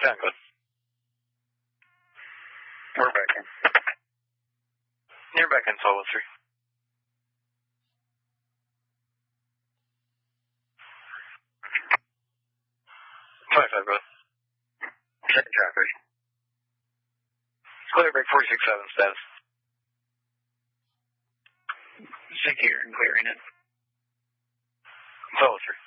Yeah, good. We're back in. You're back in Solo 3. 25, brother. Check traffic. Clear break 46.7 status. Secure and clearing it. Solo 3.